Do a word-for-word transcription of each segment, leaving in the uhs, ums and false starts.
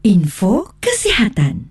Info Kesihatan.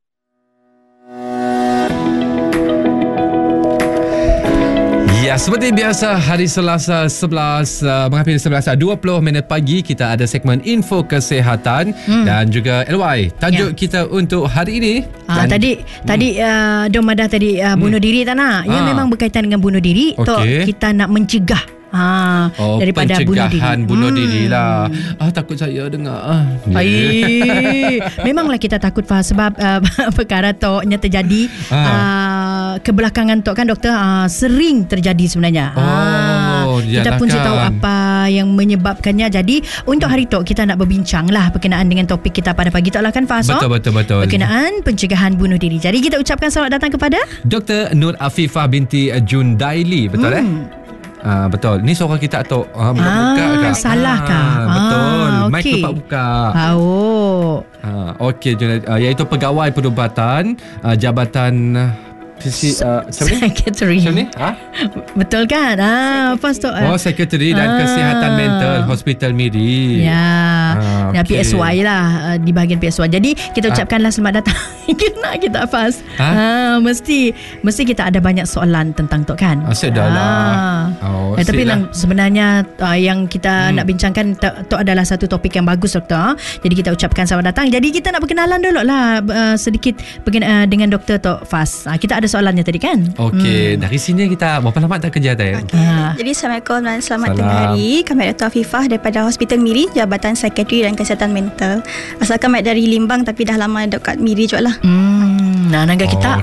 Ya, seperti biasa hari Selasa sebelas uh, menghampiri sebelas dua puluh minit pagi kita ada segmen Info Kesihatan hmm. dan juga L Y. Tajuk ya. kita untuk hari ini. Ah, dan, tadi hmm. tadi uh, Dom ada tadi uh, bunuh hmm. diri tak nak? Ya, ah. memang berkaitan dengan bunuh diri. Okay. Tok kita nak mencegah. Ha, oh, daripada bunuh diri. bunuh hmm. diri lah. Ah, takut saya dengar. Ah. Ay, memanglah kita takut Fah, sebab uh, perkara tok-nya terjadi ah. uh, kebelakangan tok kan doktor uh, sering terjadi sebenarnya. Oh, ha, kita pun kan. tahu apa yang menyebabkannya. Jadi untuk hari tok kita nak berbincang lah berkenaan dengan topik kita pada pagi tok lah kan Fah. Betul betul betul. Berkenaan pencegahan bunuh diri. Jadi kita ucapkan selamat datang kepada Doktor Nur Afifah binti Jundaili. Betul hmm. eh? Ah, betul. Ni suara kita Tok. Ah, buka-buka ah, kak. Salah kah? Ah, betul. Ah, Mic okay. tu pak buka. Ah, oh. Ah, okey, uh, iaitu pegawai perubatan uh, Jabatan Sisi, uh, Secretary. Macam ni? Ha? Betul kan? Ah, lepas tu oh, Secretary dan ah. Kesihatan Mental Hospital Miri. Ya. Ah, okay. okay. P S Y lah, di bahagian P S Y. Jadi kita ucapkanlah selamat datang. Kita kita Faz. Ha? Ah, mesti mesti kita ada banyak soalan tentang tu kan? Asyik dah lah. Oh, eh, tapi lah. sebenarnya uh, yang kita hmm. nak bincangkan tu adalah satu topik yang bagus doktor. Jadi kita ucapkan selamat datang. Jadi kita nak berkenalan dulu lah uh, sedikit uh, dengan Doktor Tok Faz. Uh, kita ada soalannya tadi kan? Okey, hmm. dari sini kita berapa lama tak kerja tadi? Okay. Ha. Jadi Assalamualaikum dan selamat Salam. tengah hari. Kami Doktor Afifah daripada Hospital Miri, Jabatan Sekretari dan Kesihatan Mental. Asal kami dari Limbang tapi dah lama dekat Miri juga lah. Hmm, nah nangga kita.